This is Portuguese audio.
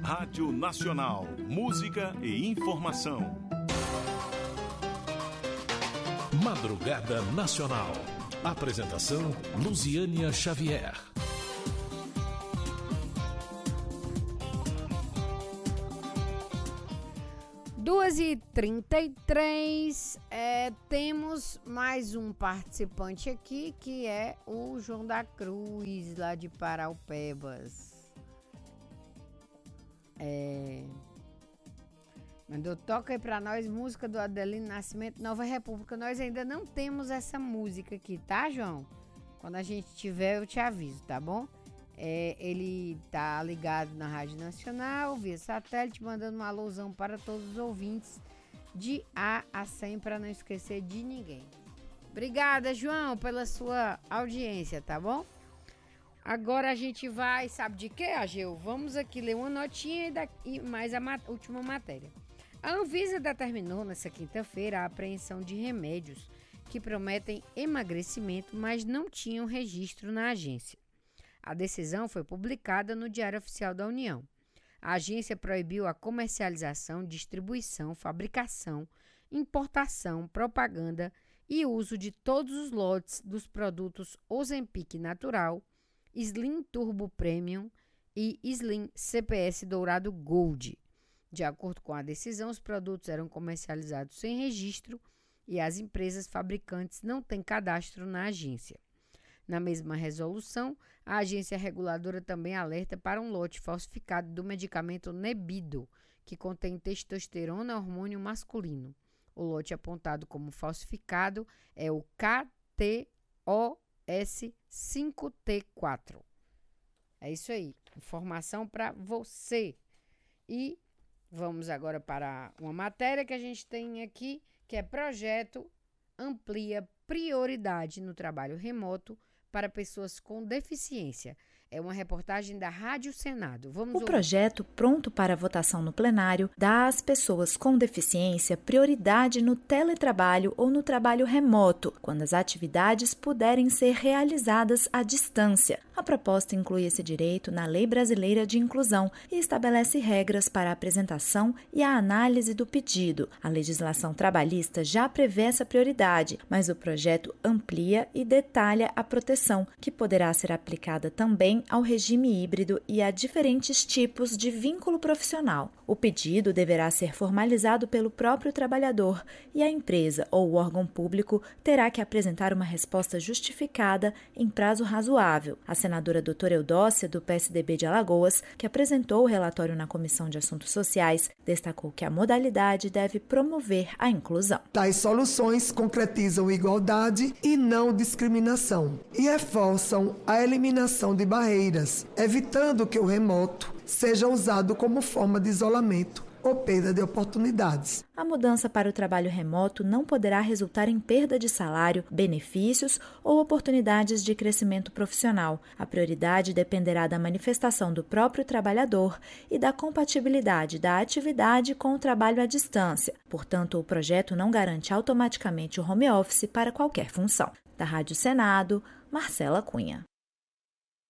Rádio Nacional, música e informação. Madrugada Nacional. Apresentação, Luziânia Xavier. 2h33, temos mais um participante aqui, que é o João da Cruz, lá de Paraupebas. Mandou, toca aí pra nós, música do Adelino Nascimento, Nova República. Nós ainda não temos essa música aqui, tá, João? Quando a gente tiver, eu te aviso, tá bom? Ele tá ligado na Rádio Nacional, via satélite, mandando um alôzão para todos os ouvintes de A a 100, para não esquecer de ninguém. Obrigada, João, pela sua audiência, tá bom? Agora a gente vai, sabe de quê, Ageu? Vamos aqui ler uma notinha e mais a última matéria. A Anvisa determinou nessa quinta-feira a apreensão de remédios que prometem emagrecimento, mas não tinham registro na agência. A decisão foi publicada no Diário Oficial da União. A agência proibiu a comercialização, distribuição, fabricação, importação, propaganda e uso de todos os lotes dos produtos Ozempic Natural, Slim Turbo Premium e Slim CPS Dourado Gold. De acordo com a decisão, os produtos eram comercializados sem registro e as empresas fabricantes não têm cadastro na agência. Na mesma resolução, a agência reguladora também alerta para um lote falsificado do medicamento Nebido, que contém testosterona, hormônio masculino. O lote apontado como falsificado é o KTOS5T4. É isso aí, informação para você. E vamos agora para uma matéria que a gente tem aqui, que é projeto amplia prioridade no trabalho remoto para pessoas com deficiência. É uma reportagem da Rádio Senado. O projeto, pronto para votação no plenário, dá às pessoas com deficiência prioridade no teletrabalho ou no trabalho remoto, quando as atividades puderem ser realizadas à distância. A proposta inclui esse direito na Lei Brasileira de Inclusão e estabelece regras para a apresentação e a análise do pedido. A legislação trabalhista já prevê essa prioridade, mas o projeto amplia e detalha a proteção, que poderá ser aplicada também ao regime híbrido e a diferentes tipos de vínculo profissional. O pedido deverá ser formalizado pelo próprio trabalhador e a empresa ou o órgão público terá que apresentar uma resposta justificada em prazo razoável. A senadora doutora Eudócia, do PSDB de Alagoas, que apresentou o relatório na Comissão de Assuntos Sociais, destacou que a modalidade deve promover a inclusão. Tais soluções concretizam igualdade e não discriminação e reforçam a eliminação de barreiras, evitando que o remoto seja usado como forma de isolamento ou perda de oportunidades. A mudança para o trabalho remoto não poderá resultar em perda de salário, benefícios ou oportunidades de crescimento profissional. A prioridade dependerá da manifestação do próprio trabalhador e da compatibilidade da atividade com o trabalho à distância. Portanto, o projeto não garante automaticamente o home office para qualquer função. Da Rádio Senado, Marcela Cunha.